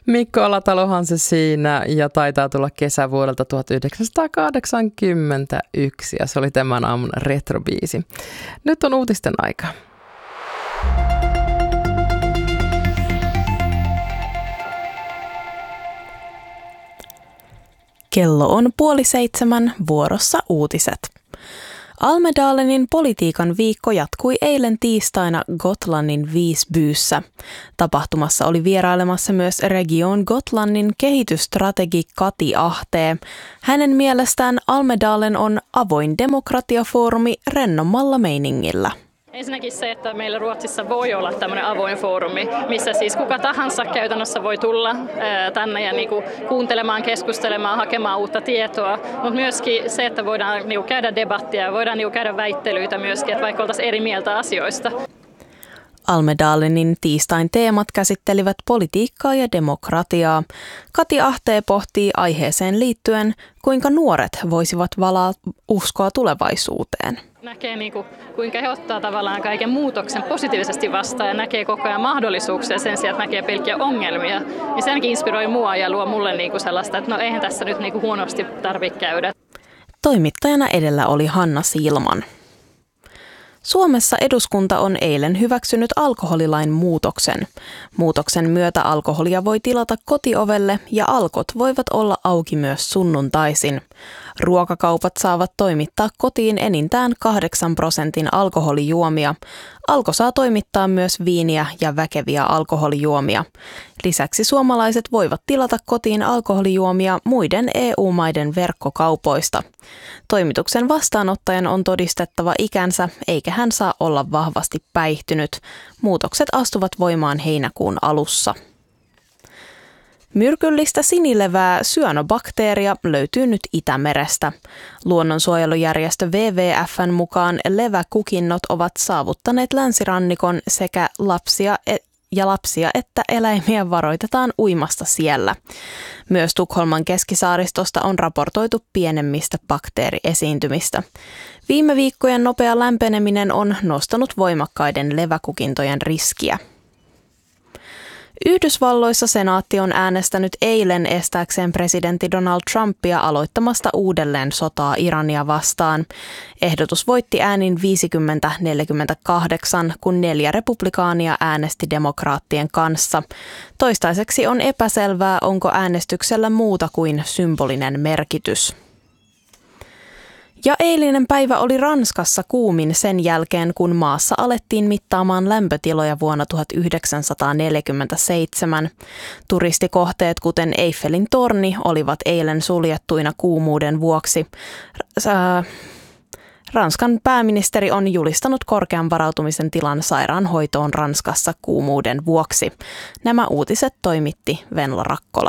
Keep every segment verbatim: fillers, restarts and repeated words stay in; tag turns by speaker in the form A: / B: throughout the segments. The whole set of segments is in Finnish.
A: Mikko Alatalohan se siinä ja taitaa tulla kesä vuodelta tuhatyhdeksänsataakahdeksankymmentäyksi ja se oli tämän aamun retrobiisi. Nyt on uutisten aika.
B: Kello on puoli seitsemän, vuorossa uutiset. Almedalenin politiikan viikko jatkui eilen tiistaina Gotlannin Visbyssä. Tapahtumassa oli vierailemassa myös Region Gotlannin kehitysstrategi Kati Ahtee. Hänen mielestään Almedalen on avoin demokratiafoorumi rennommalla meiningillä.
C: Ensinnäkin se, että meillä Ruotsissa voi olla tämmöinen avoin foorumi, missä siis kuka tahansa käytännössä voi tulla ää, tänne ja niinku kuuntelemaan, keskustelemaan, hakemaan uutta tietoa. Mutta myöskin se, että voidaan niinku käydä debattia, voidaan niinku käydä väittelyitä myöskin, että vaikka oltaisiin eri mieltä asioista.
B: Almedalenin tiistain teemat käsittelivät politiikkaa ja demokratiaa. Kati Ahtee pohtii aiheeseen liittyen, kuinka nuoret voisivat valaa uskoa tulevaisuuteen.
C: Näkee, niin kuin, kuinka he ottaa tavallaan kaiken muutoksen positiivisesti vastaan ja näkee koko ajan mahdollisuuksia sen sijaan, että näkee pelkkiä ongelmia. Ja se ainakin inspiroi mua ja luo mulle niin kuin sellaista, että no eihän tässä nyt niin kuin huonosti tarvitse käydä.
B: Toimittajana edellä oli Hanna Silman. Suomessa eduskunta on eilen hyväksynyt alkoholilain muutoksen. Muutoksen myötä alkoholia voi tilata kotiovelle ja alkot voivat olla auki myös sunnuntaisin. Ruokakaupat saavat toimittaa kotiin enintään kahdeksan prosentin alkoholijuomia. Alko saa toimittaa myös viiniä ja väkeviä alkoholijuomia. Lisäksi suomalaiset voivat tilata kotiin alkoholijuomia muiden E U-maiden verkkokaupoista. Toimituksen vastaanottajan on todistettava ikänsä, eikä hän saa olla vahvasti päihtynyt. Muutokset astuvat voimaan heinäkuun alussa. Myrkyllistä sinilevää syanobakteeria löytyy nyt Itämerestä. Luonnonsuojelujärjestö W W F:n mukaan leväkukinnot ovat saavuttaneet länsirannikon sekä lapsia ja lapsia että eläimiä varoitetaan uimasta siellä. Myös Tukholman keskisaaristosta on raportoitu pienemmistä bakteeriesiintymistä. Viime viikkojen nopea lämpeneminen on nostanut voimakkaiden leväkukintojen riskiä. Yhdysvalloissa senaatti on äänestänyt eilen estääkseen presidentti Donald Trumpia aloittamasta uudelleen sotaa Irania vastaan. Ehdotus voitti äänin viisikymmentä neljäkymmentäkahdeksan, kun neljä republikaania äänesti demokraattien kanssa. Toistaiseksi on epäselvää, onko äänestyksellä muuta kuin symbolinen merkitys. Ja eilinen päivä oli Ranskassa kuumin sen jälkeen, kun maassa alettiin mittaamaan lämpötiloja vuonna tuhatyhdeksänsataaneljäkymmentäseitsemän. Turistikohteet, kuten Eiffelin torni, olivat eilen suljettuina kuumuuden vuoksi. Ranskan pääministeri on julistanut korkean varautumisen tilan sairaanhoitoon Ranskassa kuumuuden vuoksi. Nämä uutiset toimitti Venla Rakkola.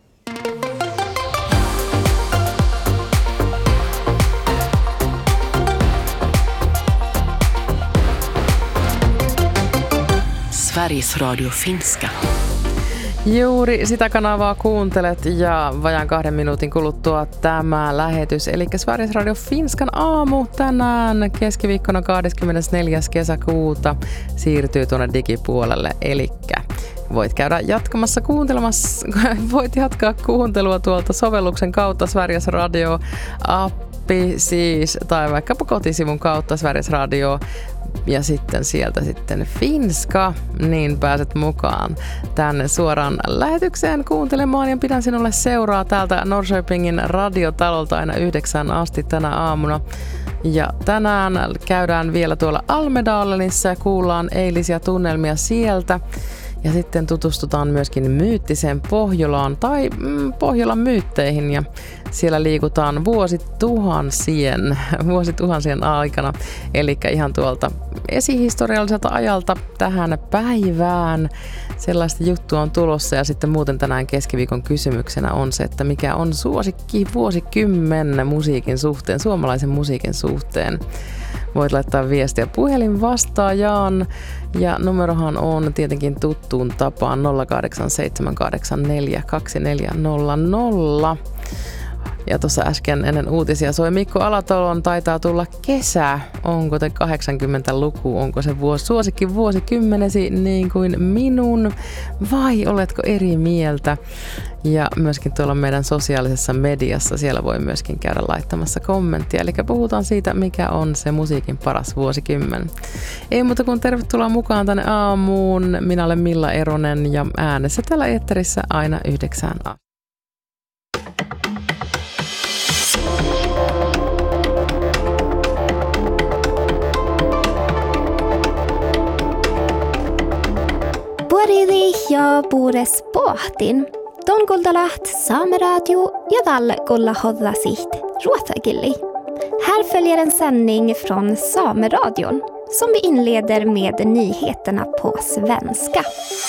D: Sveriges Radio Finska.
A: Juuri sitä kanavaa kuuntelet ja vajaan kahden minuutin kuluttua tämä lähetys. Eli Sveriges Radio Finskan aamu tänään keskiviikkona kahdeskymmenesneljäs kesäkuuta siirtyy tuonne digipuolelle. Eli voit käydä jatkamassa kuuntelemassa, voit jatkaa kuuntelua tuolta sovelluksen kautta Sveriges Radio appi siis, tai vaikkapa kotisivun kautta Sveriges Radio. Ja sitten sieltä sitten Finska, niin pääset mukaan tänne suoraan lähetykseen kuuntelemaan ja pidän sinulle seuraa täältä Norrköpingin radiotalolta aina yhdeksän asti tänä aamuna. Ja tänään käydään vielä tuolla Almedalenissa ja kuullaan eilisiä tunnelmia sieltä. Ja sitten tutustutaan myöskin myyttiseen Pohjolaan tai mm, Pohjolan myytteihin ja siellä liikutaan vuosituhansien, vuosituhansien aikana. Eli ihan tuolta esihistorialliselta ajalta tähän päivään sellaista juttua on tulossa ja sitten muuten tänään keskiviikon kysymyksenä on se, että mikä on suosikki vuosikymmen musiikin suhteen, suomalaisen musiikin suhteen. Voit laittaa viestiä puhelin vastaajaan ja numerohan on tietenkin tuttuun tapaan nolla kahdeksan seitsemän kahdeksan neljä kaksi neljä nolla nolla. Ja tuossa äsken ennen uutisia soi Mikko Alatalon Taitaa tulla kesä. Onko te kahdeksankymmentäluku? Onko se vuosi, suosikki vuosikymmenesi niin kuin minun? Vai oletko eri mieltä? Ja myöskin tuolla meidän sosiaalisessa mediassa siellä voi myöskin käydä laittamassa kommenttia. Eli puhutaan siitä, mikä on se musiikin paras vuosikymmen. Ei muuta kuin tervetuloa mukaan tänne aamuun. Minä olen Milla Eronen ja äänessä täällä eetterissä aina yhdeksään asti.
E: Puolili ja puures pohtin. Ton kuultalat Saameradio ja tällä kuulla hodla siht ruotsakilli. Här följer en sändning från Sameradion som vi inleder med nyheterna på svenska.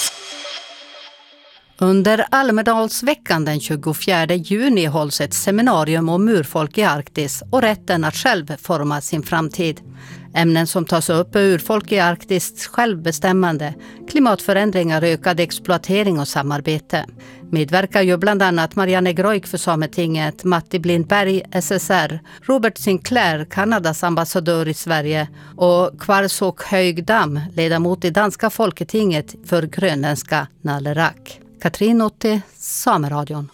F: Under Almedalsveckan den tjugofjärde juni hålls ett seminarium om urfolk i Arktis och rätten att själv forma sin framtid. Ämnen som tas upp är urfolk i Arktis självbestämmande, klimatförändringar, ökad exploatering och samarbete. Medverkar ju bland annat Marianne Groik för Sametinget, Matti Blindberg, S S R, Robert Sinclair, Kanadas ambassadör i Sverige och Kvarsok Högdam, ledamot i danska folketinget för grönländska Nalerak. Katrin Otti, Sameradion.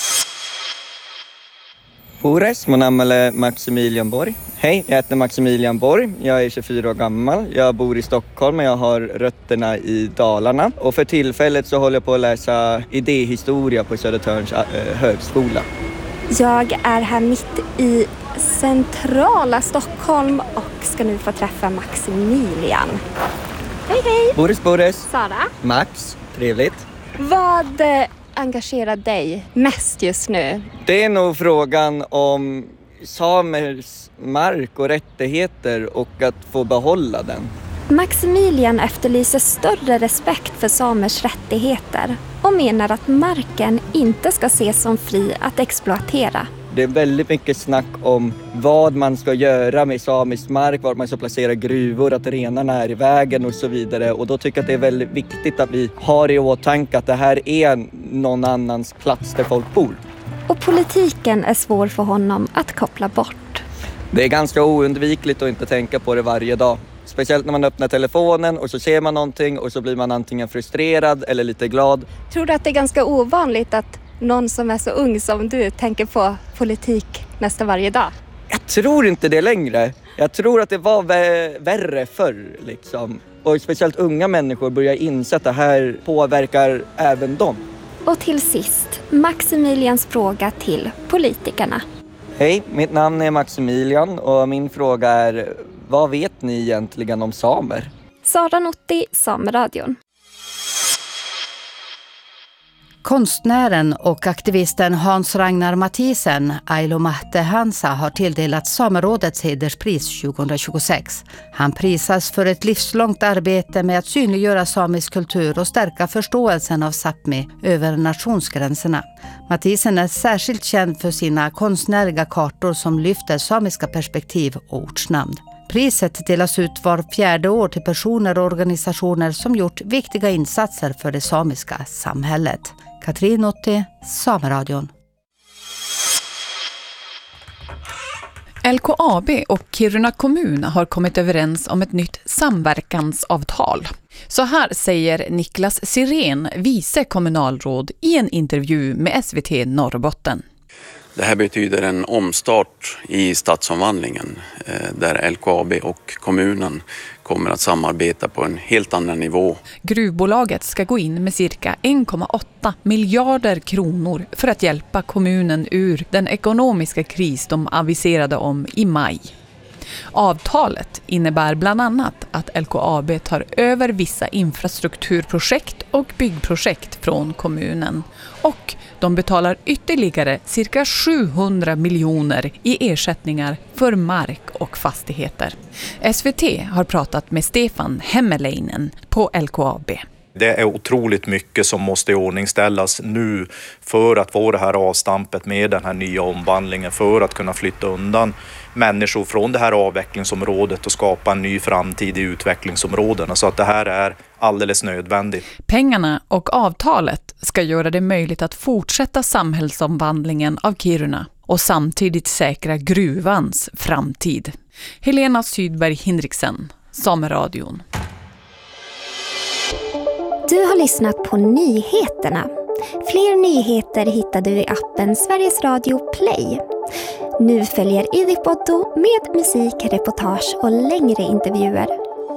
G: Pores, mun namn är Maximilian Borg. Hej, jag heter Maximilian Borg. Jag är tjugofyra år gammal. Jag bor i Stockholm men jag har rötterna i Dalarna. Och för tillfället så håller jag på att läsa idéhistoria på Södertörns äh, högskola.
E: Jag är här mitt i centrala Stockholm och ska nu få träffa Maximilian. Hej hej!
G: Boris, Boris.
E: Sara.
G: Max, trevligt.
E: Vad engagerar dig mest just nu?
G: Det är nog frågan om samers mark och rättigheter och att få behålla den.
E: Maximilian efterlyser större respekt för samers rättigheter och menar att marken inte ska ses som fri att exploatera.
G: Det är väldigt mycket snack om vad man ska göra med samisk mark, var man ska placera gruvor, att renarna är i vägen och så vidare. Och då tycker jag att det är väldigt viktigt att vi har i åtanke att det här är någon annans plats där folk bor.
E: Och politiken är svår för honom att koppla bort.
G: Det är ganska oundvikligt att inte tänka på det varje dag. Speciellt när man öppnar telefonen och så ser man någonting och så blir man antingen frustrerad eller lite glad.
E: Tror du att det är ganska ovanligt att någon som är så ung som du tänker på politik nästan varje dag?
G: Jag tror inte det längre. Jag tror att det var vä- värre förr liksom. Och speciellt unga människor börjar inse att det här påverkar även dem.
E: Och till sist, Maximilians fråga till politikerna.
G: Hej, mitt namn är Maximilian och min fråga är: vad vet ni egentligen om samer?
E: Sara Notti, Sameradion.
F: Konstnären och aktivisten Hans Ragnar Mathisen, Ailo Mahte Hansa, har tilldelats Samerådets hederspris tjugohundratjugosex. Han prisas för ett livslångt arbete med att synliggöra samisk kultur och stärka förståelsen av Sápmi över nationsgränserna. Mathisen är särskilt känd för sina konstnärliga kartor som lyfter samiska perspektiv och ortsnamn. Priset delas ut var fjärde år till personer och organisationer som gjort viktiga insatser för det samiska samhället. Katrin Otti, Sameradion.
H: L K A B och Kiruna kommun har kommit överens om ett nytt samverkansavtal. Så här säger Niklas Sirén, vice kommunalråd, i en intervju med S V T Norrbotten.
I: Det här betyder en omstart i stadsomvandlingen där L K A B och kommunen kommer att samarbeta på en helt annan nivå.
H: Gruvbolaget ska gå in med cirka en komma åtta miljarder kronor för att hjälpa kommunen ur den ekonomiska kris de aviserade om i maj. Avtalet innebär bland annat att L K A B tar över vissa infrastrukturprojekt och byggprojekt från kommunen och de betalar ytterligare cirka sjuhundra miljoner i ersättningar för mark och fastigheter. S V T har pratat med Stefan Hemmeleinen på L K A B.
J: Det är otroligt mycket som måste iordningställas nu för att få det här avstampet med den här nya omvandlingen, för att kunna flytta undan människor från det här avvecklingsområdet och skapa en ny framtid i utvecklingsområdena. Så att det här är alldeles nödvändigt.
H: Pengarna och avtalet ska göra det möjligt att fortsätta samhällsomvandlingen av Kiruna och samtidigt säkra gruvans framtid. Helena Sydberg Hinriksen, Sameradion.
E: Du har lyssnat på nyheterna. Fler nyheter hittar du i appen Sveriges Radio Play. Nu följer Yripoddo med musik, reportage och längre intervjuer.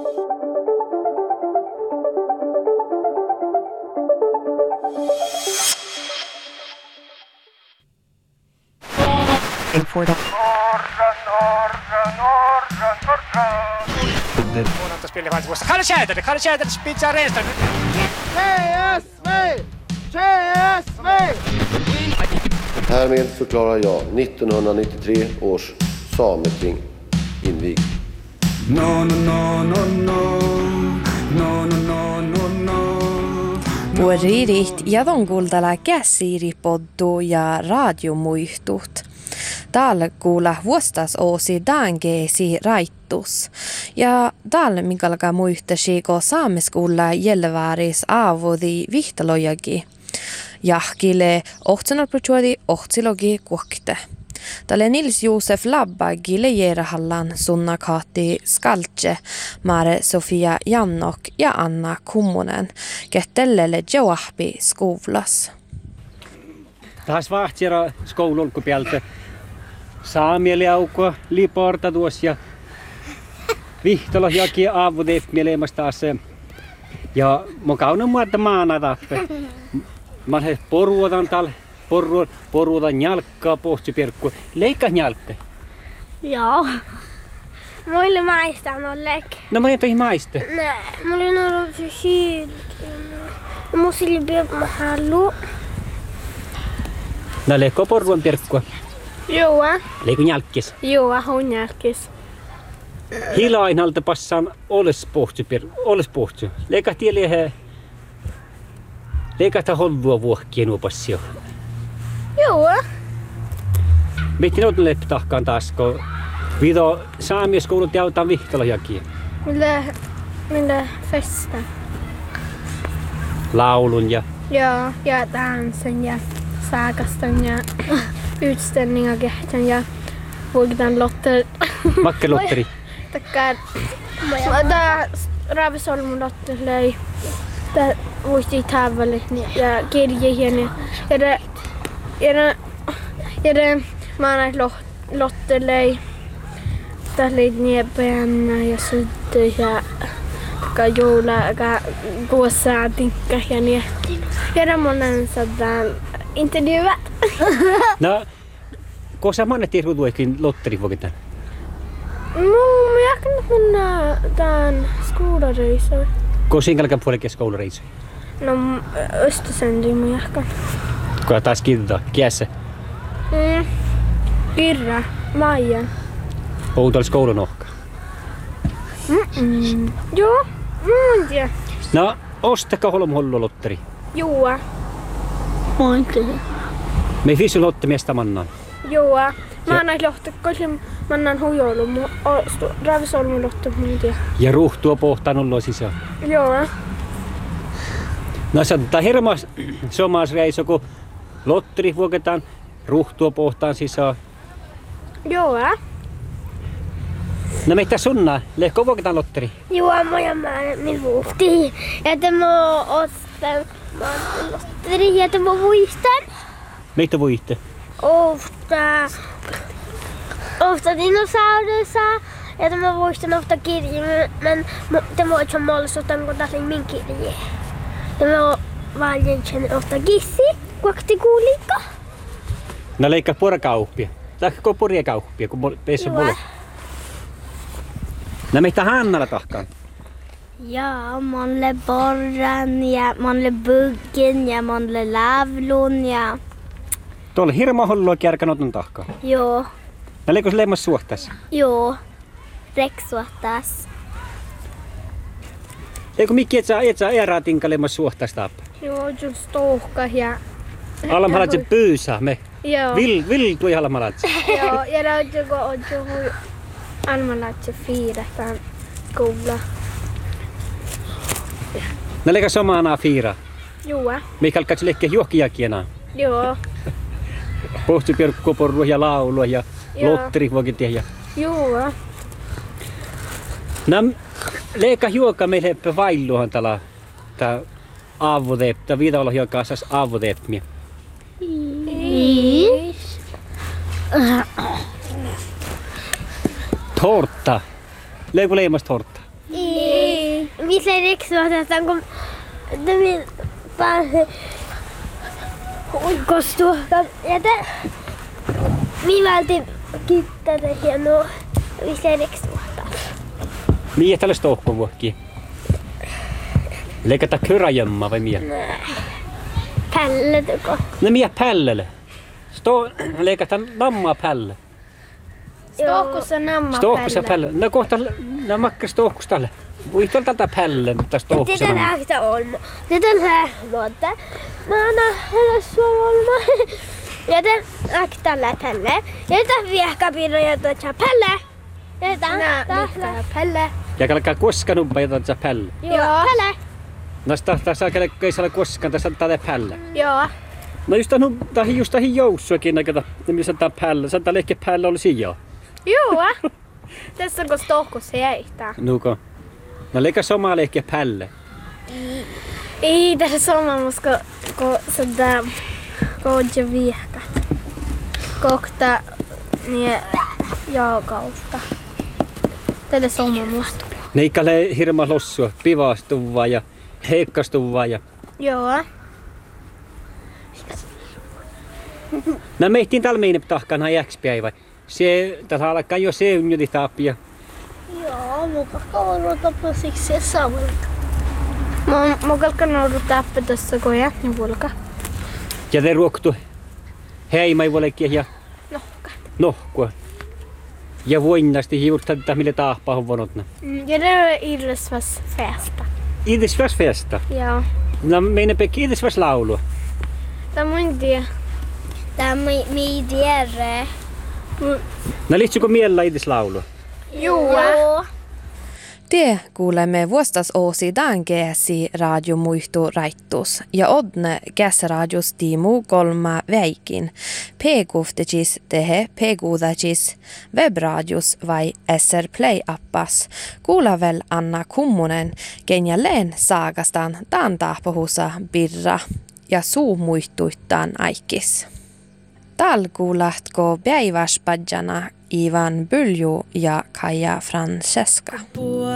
K: Härmed förklarar jag nittonhundranittiotre års sameting invigd.
L: No, no, no, no, no. No, no, no, no, no.
M: Vuoririt jadonkuultala käsiiripoddu ja radiomuihtut. Täällä kuulla vuostas oosi daangeesi raittus. Ja täällä mikalka muihtasi, kun saameskuulla jälvääris aavudi vihtalojakin. Jahkille ohtsanarprochuodi ohtsilogi kuokte. Tälle Nils Josef Labbagille Jerahallan Sunna Kati Skaltje, Mare Sofia Jannok ja Anna Kummonen, kettellelle Joahbi Skuvlas.
N: Taas vahtjera skoululkupieltä saamieliaukko liporta tuossa ja vihtalo jaki aavudeet mielemästä taas. Ja mun kaunan muuta maana tappe. Mä olen poruotan täällä. Porru, poruutan jalkkaa pohtipirkku. Leikkaa jalkkaa?
O: Joo. Muille maista on leikkaa.
N: No mä en tohi maista.
O: Nej, mulle on ollut så kylt. Mun sille pirkku mä halu.
N: No leikkaa porruan pirkkua?
O: Joo.
N: Leikkaa jalkkis?
O: Joo, on jalkkis.
N: Hilainalta passaan oles pohtipirkku. Oles pohti. Leikkaa tieliä. Leikkaa hollua vuohkia nuo passio.
O: Joo.
N: Miten olet leptahkaan taas, kun vido saamieskoulut jautaan vihtalojakin?
O: Millä, millä festa.
N: Laulun ja...
O: Joo, ja dansen ja saakastan ja utställningar kehtän ja voikitan lotter.
N: Makkelotteri.
O: Takkar. Tää Raavisolmun lotter löi. Tää voisi tavalle ja kirjeihin ja... Ja det, ja det man lot, lottelei. Tässä oli niepeänä ja syttyi ja kajoula ja kuosaa tinkka ja niin. Ja det monen sadan intervjuat.
N: No, kun sä mannetti ruutuikin lotteri vokitan?
O: No, mä jääkään mennä tämän skoulareissuun.
N: Kun sinkalkan puolella skoulareissuun?
O: No, Östersundin mä jääkään.
N: Kun taas kirjoittaa kiässä?
O: Mm. Kirra, Maija.
N: Onko tuolla skoulun ohka?
O: Mm-mm. Joo, mä en tiedä.
N: No, ostako holm hollu lotteri?
O: Joo. Mä en tiedä.
N: Me ei fissu lottemiestä mannaan?
O: Joo. Mä annan lohta, koska mä annan hujoulu. Mä Raavisolmun lohta, mä en tiedä.
N: Ja ruhtua pohtaan ollaan sisään?
O: Joo.
N: No se on tämä hirmas somaasreiso, kun lotteri vuoketaan, ruhtua pohtaan sisään.
O: Joo.
N: No mitä sunna? Lehko vuoketaan lotteri?
O: Joo, mä ja mä min vuhti. Ja mä ostan lotteri ja mä vuistan.
N: Mitä vuitte?
O: Ofta, ofta dinosaurusa ja mä vuistan ofta kirje, men det var inte målsutan kun tässä oli min kirje. Ja mä valjen ofta gissi, kuakti kuulikko.
N: No leikkaa puorakauppia. Lähkö purjekauppia, kun peissä on mulle? No mitä Hannalla tahkaan?
O: Ja, månle borran ja månle buggen ja månle lavlun ja...
N: Tuolla hirma hollua kärkänot on tahkaa?
O: Joo.
N: No leikko se leimmas suhtas?
O: Joo. Reksuhtas.
N: Eikö mikki et saa, et saa eeraatinka leimmas suhtas taappa?
O: Joo, just touhka ja...
N: Alam halatse pyysää me.
O: Joo.
N: Vill, vill tui alam halatse.
O: Joo, ja det är ju gå och almanatse fiira tämän skola.
N: No leikka somaanaa fiira.
O: Joo.
N: Mikä alkaa leikkiä juokkiakienaa?
O: Joo.
N: Pohtsipirkkoporru ja laulu ja lotteri voikin tehdä.
O: Joo.
N: Nam leika juoka meille vailluhan tällä tää aavudeep, tää viitavalla juoka asas aavudeepmiä.
O: Ei.
N: Torta. Leiku leimas torta.
O: Ei. Missä riksuotetaan kun tämä pääsee huikostua. Ja te mivalti kittätä hienoa. Missä riksuotetaan.
N: Miä tällä stohkovuokki? Leikata köräjämma vai miä?
O: Pälle tuko.
N: No miä pällele? Sto leikata nammaa pälle.
O: Stohkussa namma
N: Stohkussa pälle. No kohta no makka stohkus tälle. Vuihtel tältä pälle, mutta stohkussa
O: namma. Tätä lähtee olma. Tätä lähtee. Mä annan hälässä olma. Ja te lähtee pälle. Ja te viehkapina ja tuossa pälle. Ja te pälle.
N: Ja kalkaa koskanumpa ja tuossa pälle.
O: Joo. Pälle.
N: No sitä saa ei saa koskaan tässä tätä pälle.
O: Joo.
N: No just on tähän just tähän joussuakin näkötä, missä tää pälle. Sä tää leikki pälle oli sijaa.
O: Joo. Tässä onko stohkussa jäihtää.
N: Nuko. No leikka somaa leikki pälle.
O: Ei tässä sama muska ko sådär koja viehkat. Kokta niin jaakautta. Tällä sama musta.
N: Neikkalle hirma lossua, pivastuvaa ja heikkastuvaa ja.
O: Joo.
N: No meihtiin tällä meidän tahkaan hän jäkspäivä. Se tässä alkaa jo se ynnyti tappia.
O: Joo, muka kauan tappa siksi se savalta. Mä mä kalkan noudu tappa tässä koja ja vulka.
N: Ja te ruoktu heimai volekin ja
O: Nohka.
N: Nohkua. Ja voinnasti hiurta tätä mille taapaa on vonotna.
O: Ja det är Idrottsfest festa.
N: Idrottsfest festa?
O: Ja.
N: No meidän pekki idrottsfest laulu.
O: Tämä on idea. Tämä on idea.
N: No liittyykö miellä idrottslaulu?
O: Joo.
M: Te kuulemme vuostasoosi dangeesi radiomuihtu raittus ja odne käsradios tiimu kolma väikin. P-kuftegis tehe P-kuudagis webradios vai S R Play-appas. Kuulavel Anna Kummunen kenjälleen saagastaan taantaapohusa birra ja suumuihtuittaan aikis. Tal kuulatko päiväspadjana Ivan Bylju ja Kaija Francesca.